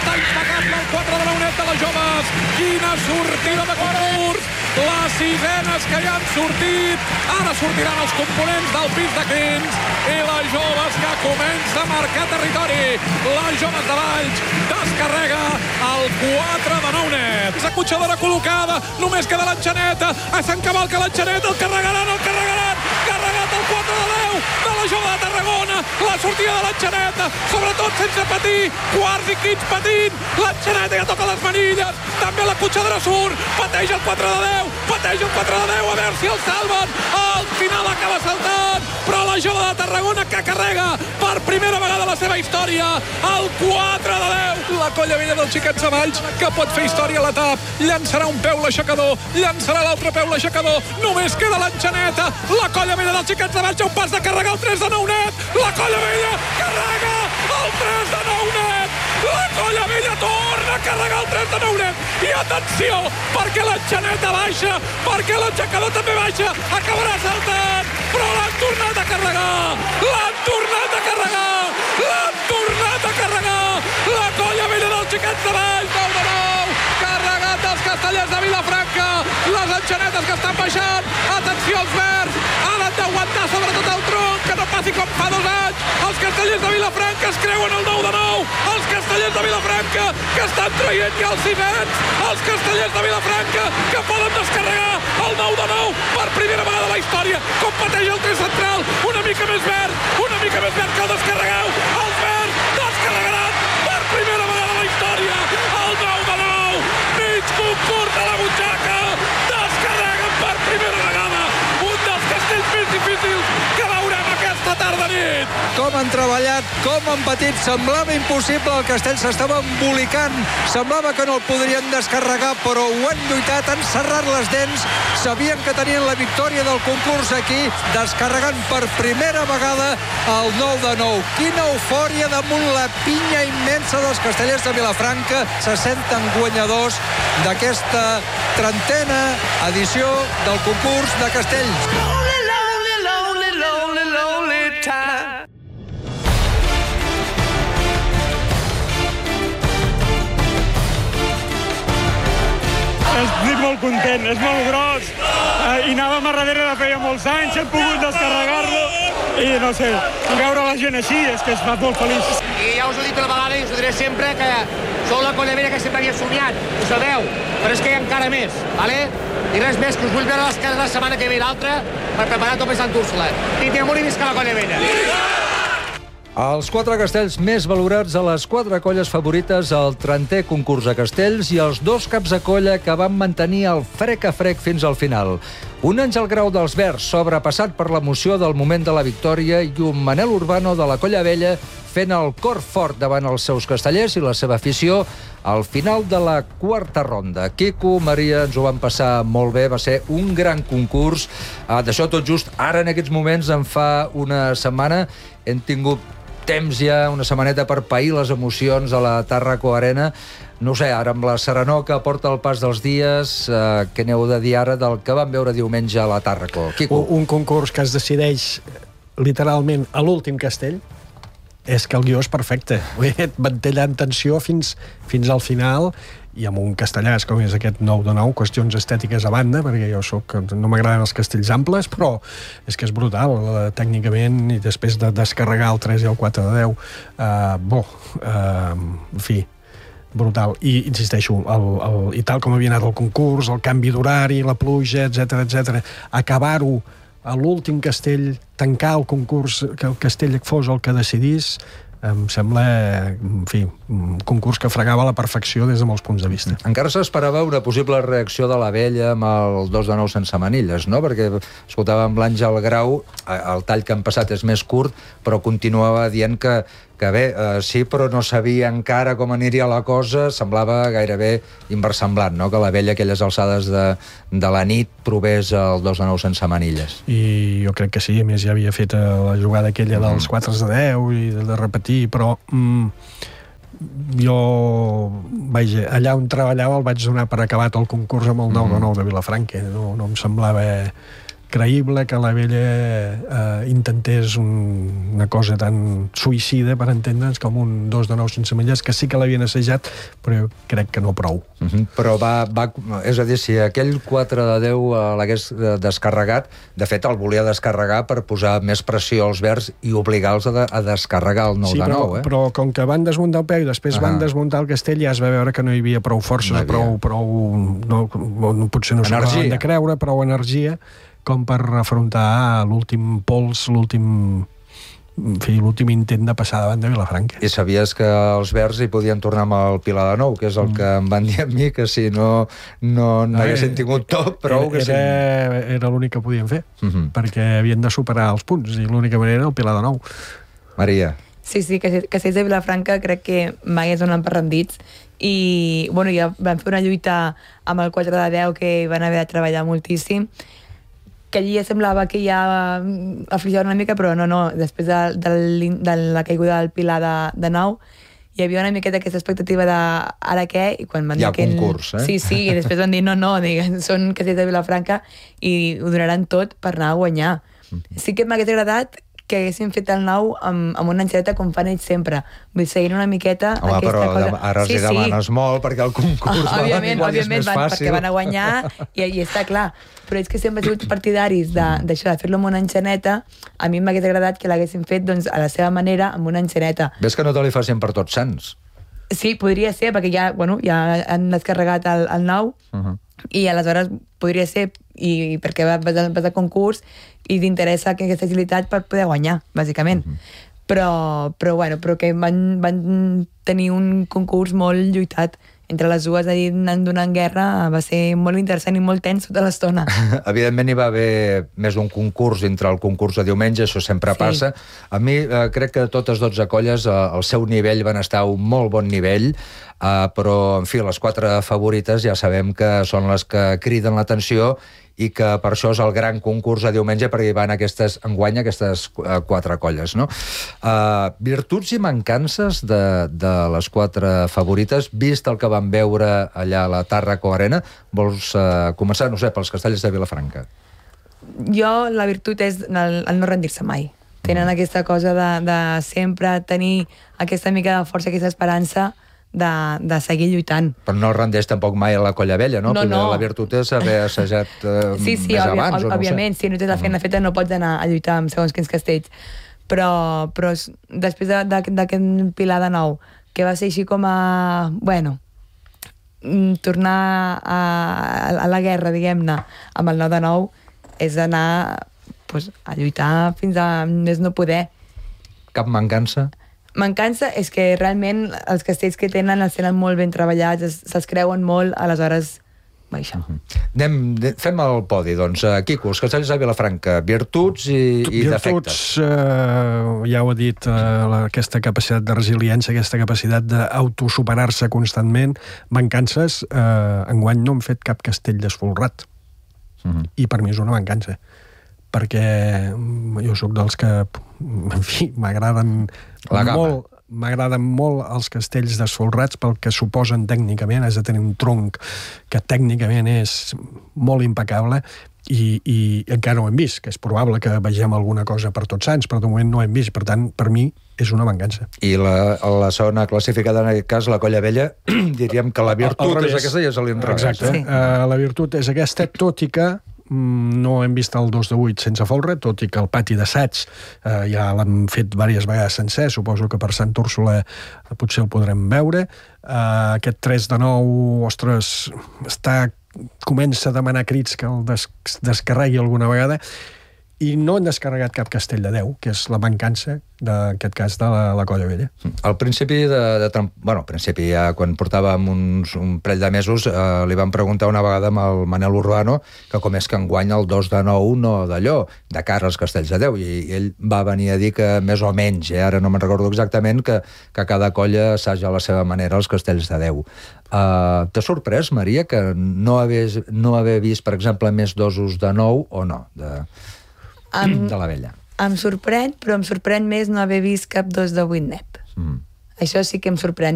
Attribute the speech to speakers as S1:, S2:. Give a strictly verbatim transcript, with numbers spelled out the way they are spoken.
S1: Està impecable el quatre de nou net de les joves. Quina sortida de concurs. Les sisenes que ja han sortit. Ara sortiran els components del pis de Quins. I les joves que comença a marcar territori. Les joves de Valls descarrega el quatre de nou net. Acotxadora col·locada. Només queda l'enxaneta. S'encavalca l'enxaneta. El carregaran, el carregaran. Carregat el quatre de deu de la jove de Tarragona. La sortida de l'enxaneta. Sobretot sense patir. Quarts i quints patint. L'enxaneta ja toca les manilles. També la cotxadora surt. Pateix el quatre de deu. Pateix el quatre de deu. A veure si el salven. Al final acaba saltant. Però la jove de Tarragona que carrega per primera vegada a la seva història el quatre de deu. La colla vella dels xiquets de Valls que pot fer història a l'etap. Llançarà un peu l'aixecador. Llançarà l'altre peu l'aixecador. Només queda l'enxaneta. La colla vella dels xiquets de Valls a un pas de carregar el tres de nou net. La colla vella carrega el tres de nou net. La colla vella torna a carregar el tres de nou net. I atenció, perquè l'enxaneta baixa, perquè l'aixecador també baixa. Acabarà saltant, però l'han tornat a carregar. L'han tornat a carregar. L'han tornat a carregar. La colla vella dels xiquets de Valls. nou de nou. Carregat dels castellers de Vilafranca. Les enxanetes que estan baixant. Atenció als verds. Han d'aguantar sobretot el tronc, que no passi com fa dos anys. Els castellers de Vilafranca es creuen el nou de nou. Els castellers de Vilafranca que estan traient ja els ciments. Els castellers de Vilafranca que poden descarregar el nou de nou per primera vegada a la història. Com pateix el tres central. Una mica més verd. Una mica més verd que el descarregueu. Els verds descarregaran per primera vegada a la història. El nou de nou. Mig concurs de la butxaca. Descarreguen per primera vegada. Un dels castells més difícils que veurem aquesta tarda nit.
S2: Com han treballat, com han patit. Semblava impossible, el castell s'estava embolicant. Semblava que no el podrien descarregar, però ho han lluitat, han serrat les dents. Sabien que tenien la victòria del concurs aquí, descarregant per primera vegada el nou de nou. Quina eufòria damunt la pinya immensa dels castellers de Vilafranca. Se senten guanyadors d'aquesta trentena edició del concurs de castells.
S3: Estic molt content, és molt gros i anàvem a darrere de feia molts anys, hem pogut descarregar-lo i no sé, veure la gent així és que es fa molt feliç.
S4: I ja us ho he dit una vegada i us ho diré sempre que sou la colla vella que sempre havia somiat, ho sabeu, però és que hi ha encara més, vale? I res més, que us vull veure les cares la setmana que ve i l'altra per preparar tot per Sant Úrsula. I tinc amunt i visca la colla vella.
S2: Els quatre castells més valorats a les quatre colles favorites al trentè concurs de castells i els dos caps de colla que van mantenir el frec a frec fins al final. Un Àngel Grau dels Verds, sobrepassat per l'emoció del moment de la victòria, i un Manel Urbano de la colla vella fent el cor fort davant els seus castellers i la seva afició al final de la quarta ronda. Quico, Maria, ens ho van passar molt bé, va ser un gran concurs. Uh, D'això tot just, ara en aquests moments, en fa una setmana, hem tingut temps ja, una setmaneta per pair les emocions a la Tàrraco Arena. No sé, ara amb la serenor que porta el pas dels dies, eh, què n'heu de dir ara del que vam veure diumenge a la Tàrraco? Quico.
S5: Un, un concurs que es decideix literalment a l'últim castell, és que el guió és perfecte. Et mantella en tensió fins, fins al final, i amb un castellàs com és aquest nou de nou, qüestions estètiques a banda, perquè jo soc, no m'agraden els castells amples, però és que és brutal, eh, tècnicament, i després de descarregar el tres i el quatre de deu, eh, bo, eh, en fi, brutal. I, insisteixo, el, el, i tal com havia anat el concurs, el canvi d'horari, la pluja, etcètera, etcètera, acabar-ho a l'últim castell, tancar el concurs, que el castell fos el que decidís, em sembla, en fi, un concurs que fregava la perfecció des de molts punts de vista.
S2: Encara s'esperava una possible reacció de la vella amb el dos de nou sense manilles, no? Perquè escoltàvem l'Àngel Grau, el tall que han passat és més curt, però continuava dient que, que bé, eh, sí, però no sabia encara com aniria la cosa, semblava gairebé inversemblant, no? Que la vella a aquelles alçades de, de la nit provés el dos de nou sense manilles.
S5: I jo crec que sí, a més ja havia fet la jugada aquella dels mm. quatre de deu i de, de repetir, però mm, jo, vaja, allà on treballava el vaig donar per acabat el concurs amb el nou de nou de Vilafranca. No, no em semblava creïble que la vella eh, intentés un, una cosa tan suïcida, per entendre'ns, com un dos de nou sense milles, que sí que l'havien assajat, però jo crec que no prou.
S2: Uh -huh. Però va, va... És a dir, si aquell quatre de deu eh, l'hagués descarregat, de fet el volia descarregar per posar més pressió als verds i obligar-los a, de, a descarregar el nou
S5: sí,
S2: de nou, eh?
S5: però com que van desmuntar el peu i després uh -huh. van desmuntar el castell, ja es va veure que no hi havia prou forces, no prou, prou no, no, potser no s'ho acabaven de creure, prou energia com per afrontar l'últim pols, l'últim en fi, l'últim intent de passar davant de Vilafranca.
S2: I sabies que els verds hi podien tornar amb el Pilar de nou, que és el mm. que em van dir a mi, que si no no n'haguessin tingut tot, prou...
S5: Era,
S2: que
S5: era, era l'únic que podien fer, mm -hmm. perquè havien de superar els punts, i l'única manera era el Pilar de nou.
S2: Maria.
S6: Sí, sí, que Castells de Vilafranca crec que mai es donen per rendits, i bueno, ja van fer una lluita amb el quatre de deu que van haver de treballar moltíssim, que allí ja semblava que ja afligia una mica, però no, no, després de, de, de la caiguda del Pilar de, de nou hi havia una miqueta aquesta expectativa de ara què, i quan van
S2: dir
S6: que...
S2: Hi ha concurs, eh?
S6: Sí, sí, i després van dir no, no, diguen, són Castells de Vilafranca i ho donaran tot per anar a guanyar. Mm-hmm. Sí que m'hagués agradat que haguessin fet el nou amb, amb una enxereta com fan ells sempre. Vull seguir una miqueta
S2: Home,
S6: aquesta
S2: però
S6: cosa.
S2: Ara els sí, hi demanes sí. molt, perquè el concurs
S6: oh, òbviament,
S2: va
S6: òbviament van, perquè van a guanyar i, i està clar. Però ells que sempre han sigut partidaris d'això, de, de fer-lo amb una enxaneta, a mi m'hagués agradat que l'haguessin fet doncs, a la seva manera, amb una enxaneta.
S2: Ves que no te li facin per Tots Sants?
S6: Sí, podria ser, perquè ja, bueno, ja han descarregat el, el nou, uh -huh. i aleshores podria ser, i, i perquè vas, vas a concurs i t'interessa aquesta agilitat per poder guanyar, bàsicament. Uh -huh. Però, però, bueno, però que van, van tenir un concurs molt lluitat. Entre les dues, ahir anant donant guerra, va ser molt interessant i molt tens tota l'estona.
S2: Evidentment hi va haver més d'un concurs entre el concurs de diumenge, això sempre sí. passa. A mi eh, crec que totes dotze colles eh, al seu nivell van estar a un molt bon nivell, eh, però, en fi, les quatre favorites ja sabem que són les que criden l'atenció i que per això és el gran concurs de diumenge, perquè hi van aquestes, enguany aquestes uh, quatre colles, no? Uh, virtuts i mancances de, de les quatre favorites, vist el que vam veure allà a la Tàrraco Arena, vols uh, començar, no sé, pels Castells de Vilafranca?
S6: Jo, la virtut és el, el no rendir-se mai. Tenen mm. aquesta cosa de, de sempre tenir aquesta mica de força, aquesta esperança de, de seguir lluitant.
S2: Però no rendeix tampoc mai a la colla vella, no?
S6: No,
S2: Perquè
S6: no.
S2: La virtut és haver assajat eh,
S6: sí, sí,
S2: més
S6: òbvia,
S2: abans, o no
S6: òbviament,
S2: sé.
S6: si no tens la feina feta no pots anar a lluitar amb segons quins castells. Però, però després d'aquest de, de Pilar de nou, que va ser així com a... Bueno, tornar a, a la guerra, diguem-ne, amb el nou de nou, és anar pues, a lluitar fins a més no poder.
S2: Cap mancança?
S6: Mancança és que realment els castells que tenen els tenen molt ben treballats, se'ls creuen molt, aleshores va això. Uh-huh.
S2: Anem, fem el podi, doncs. Quico, els Castells de Vilafranca, virtuts i, i
S5: virtuts,
S2: defectes.
S5: Virtuts, eh, ja ho he dit, eh, la, aquesta capacitat de resiliència, aquesta capacitat d'autosuperar-se constantment. Mancances, eh, enguany no hem fet cap castell desfolrat. Uh-huh. I per mi és una mancança. Perquè jo sóc dels que, en fi, m'agraden molt, m'agraden molt els castells desfolrats pel que suposen tècnicament. Has de tenir un tronc que tècnicament és molt impecable i, i encara no ho hem vist, que és probable que vegem alguna cosa per Tots Sants, però de moment no ho hem vist. Per tant, per mi és una mancança.
S2: I la, la segona classificada, en aquest cas, la colla vella, diríem que la virtut és aquesta i és l'inrevés.
S5: Exacte. Sí. Uh, la virtut és aquesta, tot i que no hem vist el dos de vuit sense folre, tot i que el pati d'assaig eh, ja l'hem fet diverses vegades sencer, suposo que per Sant Úrsula potser el podrem veure. Eh, aquest tres de nou, ostres, està, comença a demanar crits que el des, descarregui alguna vegada, i no han descarregat cap castell de deu, que és la mancança d'aquest cas de la, la colla vella.
S2: Al principi, de, de, bueno, al principi ja quan portàvem uns, un parell de mesos, eh, li vam preguntar una vegada amb el Manel Urbano que com és que enguany el dos de nou no d'allò, de cara als castells de deu, i ell va venir a dir que més o menys, eh, ara no me'n recordo exactament, que, que cada colla assaja a la seva manera els castells de deu. Uh, T'ha sorprès, Maria, que no haver, no haver vist, per exemple, més dosos de nou o no, de...
S6: Em,
S2: de la vella.
S6: Em sorprèn, però em sorprèn més no haver vist cap dos de vuit net. Mm. Això sí que em sorprèn.